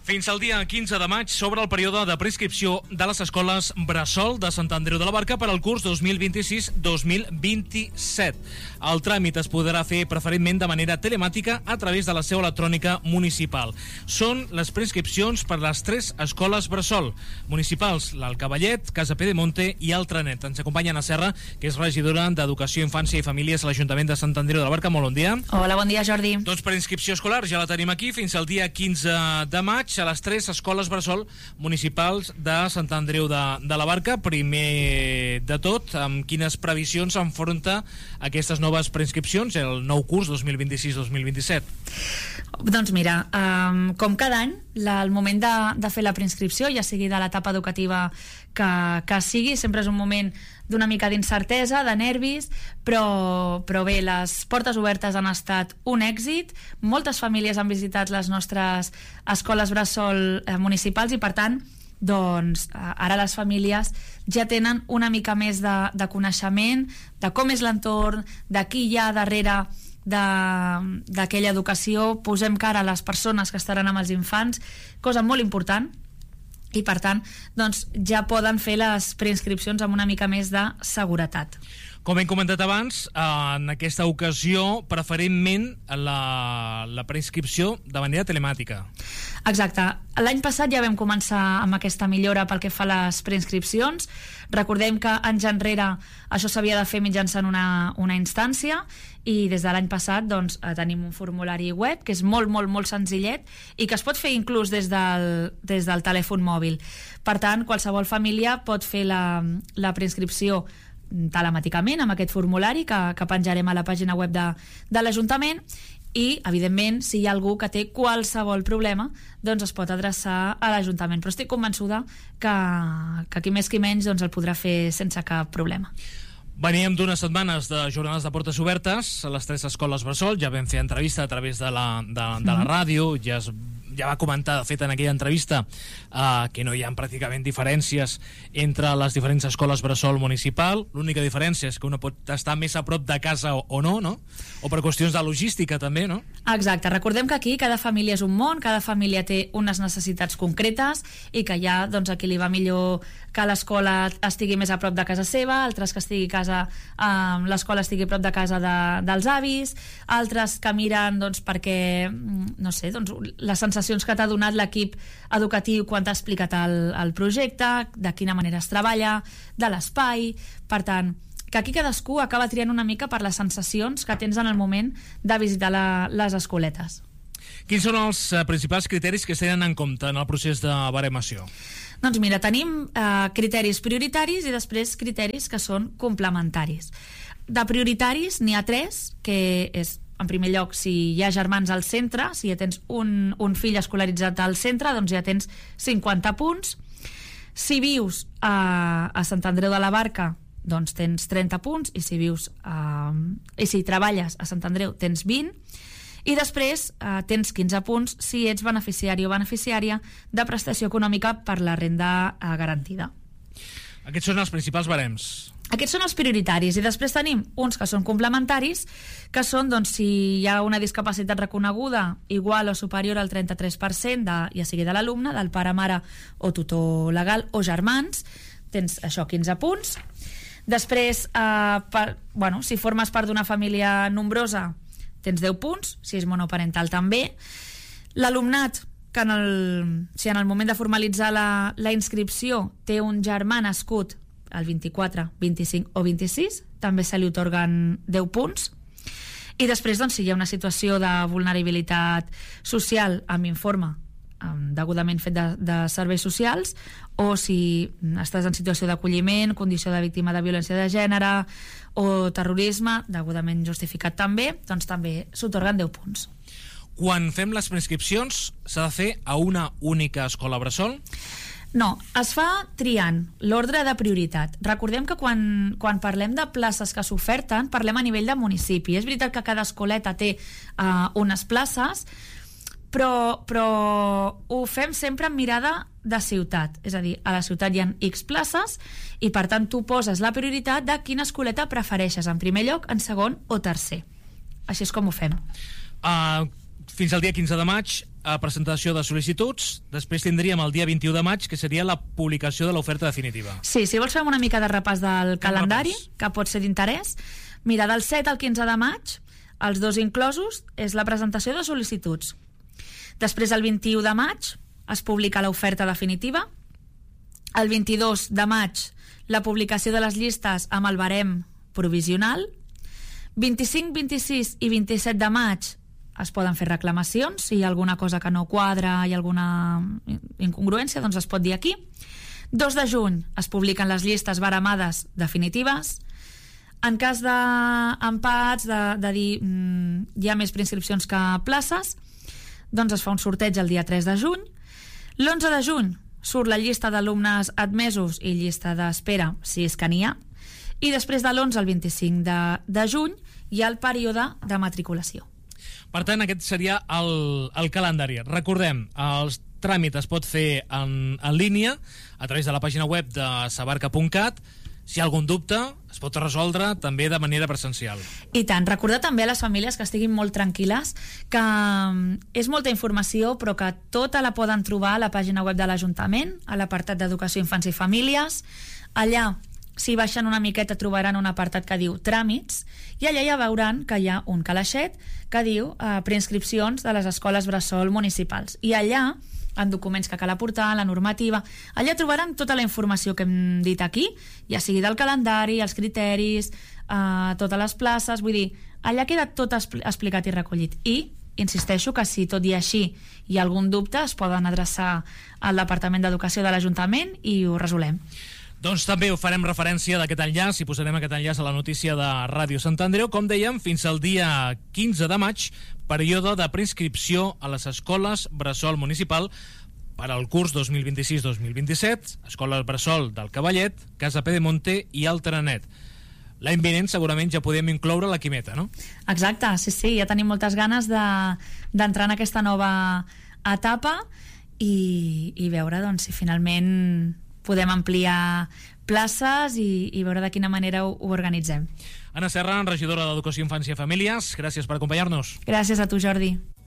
Fins al dia 15 de maig s'obre el període de prescripció de les escoles Bressol de Sant Andreu de la Barca per al curs 2026-2027. El tràmit es podrà fer preferentment de manera telemàtica a través de la seu electrònica municipal. Són les prescripcions per les 3 escoles Bressol municipals, l'Alcavallet, Casa Pedemonte i Altranet. Ens acompanya Ana Serra, que és regidora d'Educació, Infància i Famílies a l'Ajuntament de Sant Andreu de la Barca. Molt bon dia. Hola, bon dia, Jordi. Doncs per inscripció escolar ja la tenim aquí fins al dia 15 de maig a les 3 escoles Bressol municipals de Sant Andreu de la Barca. Primer de tot, amb quines previsions enfronta aquestes noves preinscripcions, el nou curs 2026-2027? Doncs mira, com cada any, el moment de fer la preinscripció, ja sigui de l'etapa educativa que sigui, sempre és un moment d'una mica d'incertesa, de nervis, però bé, les portes obertes han estat un èxit, moltes famílies han visitat les nostres escoles Bressol municipals i per tant doncs ara les famílies ja tenen una mica més de coneixement de com és l'entorn, de qui hi ha darrere d'aquella educació, posem cara a les persones que estaran amb els infants, cosa molt important, i per tant doncs, ja poden fer les preinscripcions amb una mica més de seguretat. Com hem comentat abans, en aquesta ocasió preferentment la preinscripció de manera telemàtica. Exacte. L'any passat ja vam començar amb aquesta millora pel que fa a les preinscripcions. Recordem que anys enrere això s'havia de fer mitjançant una instància i des de l'any passat doncs, tenim un formulari web que és molt, molt, molt senzillet i que es pot fer inclús des del telèfon mòbil. Per tant, qualsevol família pot fer la preinscripció telemàticament amb aquest formulari que penjarem a la pàgina web de l'Ajuntament i, evidentment, si hi ha algú que té qualsevol problema, doncs es pot adreçar a l'Ajuntament. Però estic convençuda que qui més qui menys doncs el podrà fer sense cap problema. Veníem d'unes setmanes de jornades de portes obertes a les 3 escoles Bressol, ja vam fer entrevista a través de la ràdio, ja va comentar, de fet, en aquella entrevista que no hi ha pràcticament diferències entre les diferents escoles Bressol municipal. L'única diferència és que una pot estar més a prop de casa o no? O per qüestions de logística també, no? Exacte, recordem que aquí cada família és un món, cada família té unes necessitats concretes i que hi ha doncs, a qui li va millor que l'escola estigui més a prop de casa seva, altres que estigui l'escola estigui a prop de casa dels avis, altres que miren doncs, perquè no sé, doncs, les sensacions que t'ha donat l'equip educatiu quan t'ha explicat el projecte, de quina manera es treballa, de l'espai. Per tant, que aquí cadascú acaba triant una mica per les sensacions que tens en el moment de visitar les escoletes. Quins són els principals criteris que es tenen en compte en el procés de baremació? Doncs mira, tenim criteris prioritaris i després criteris que són complementaris. De prioritaris n'hi ha 3, que és, en primer lloc, si hi ha germans al centre, si ja tens un fill escolaritzat al centre, doncs ja tens 50 punts. Si vius a Sant Andreu de la Barca, doncs tens 30 punts, i si treballes a Sant Andreu tens 20, i després tens 15 punts si ets beneficiari o beneficiària de prestació econòmica per la renda garantida. Aquests són els principals barems. Aquests són els prioritaris, i després tenim uns que són complementaris, que són doncs, si hi ha una discapacitat reconeguda igual o superior al 33% ja sigui de l'alumne, del pare, mare o tutor legal o germans, tens això, 15 punts. Després, si formes part d'una família nombrosa, tens 10 punts, si és monoparental també. L'alumnat, que si en el moment de formalitzar la inscripció té un germà nascut el 24, 25 o 26, també se li atorguen 10 punts. I després, doncs, si hi ha una situació de vulnerabilitat social amb informe degudament fet de serveis socials, o si estàs en situació d'acolliment, condició de víctima de violència de gènere o terrorisme, degudament justificat també, doncs també s'atorguen 10 punts. Quan fem les preinscripcions, s'ha de fer a una única escola Bressol? No, es fa triant l'ordre de prioritat. Recordem que quan parlem de places que s'oferten, parlem a nivell de municipi. És veritat que cada escoleta té unes places, però ho fem sempre amb mirada de ciutat. És a dir, a la ciutat hi ha X places i per tant tu poses la prioritat de quina escoleta prefereixes, en primer lloc, en segon o tercer. Així és com ho fem. Fins al dia 15 de maig presentació de sol·licituds, després tindríem el dia 21 de maig, que seria la publicació de l'oferta definitiva. Sí, si vols fem una mica de repàs del calendari, que pot ser d'interès. Mira, del 7 al 15 de maig, els dos inclosos, és la presentació de sol·licituds. Després, el 21 de maig, es publica l'oferta definitiva. El 22 de maig, la publicació de les llistes amb el barem provisional. 25, 26 i 27 de maig es poden fer reclamacions. Si hi ha alguna cosa que no quadra, hi ha alguna incongruència, doncs es pot dir aquí. 2 de juny es publiquen les llistes baremades definitives. En cas d'empats, de dir hi ha més preinscripcions que places, doncs es fa un sorteig el dia 3 de juny. L'11 de juny surt la llista d'alumnes admesos i llista d'espera, si és que n'hi ha. I després de l'11 al 25 de juny hi ha el període de matriculació. Per tant, aquest seria el calendari. Recordem, els tràmits es pot fer en línia a través de la pàgina web de sabarca.cat. Si hi ha algun dubte, es pot resoldre també de manera presencial. I tant, recordar també a les famílies que estiguin molt tranquil·les que és molta informació, però que tota la poden trobar a la pàgina web de l'Ajuntament, a l'apartat d'Educació, Infants i Famílies. Allà, si baixen una miqueta, trobaran un apartat que diu Tràmits, i allà ja veuran que hi ha un calaixet que diu preinscripcions de les escoles bressol municipals. I allà, en documents que cal aportar, la normativa, allà trobaran tota la informació que hem dit aquí, ja sigui del calendari, els criteris, totes les places, vull dir, allà queda tot explicat i recollit. I insisteixo que si tot i així hi ha algun dubte, es poden adreçar al Departament d'Educació de l'Ajuntament i ho resolem. Doncs també ho farem referència d'aquest enllaç i posarem aquest enllaç a la notícia de Ràdio Sant Andreu. Com dèiem, fins al dia 15 de maig, període de preinscripció a les escoles bressol municipal per al curs 2026-2027, escoles bressol del Cavallet, Casa Pedemonte i Alteranet. L'any vinent segurament ja podem incloure la Quimeta, no? Exacte, sí, ja tenim moltes ganes d'entrar en aquesta nova etapa i veure doncs, si finalment podem ampliar places i veure de quina manera ho organitzem. Anna Serra, regidora d'Educació, Infància i Famílies, gràcies per acompanyar-nos. Gràcies a tu, Jordi.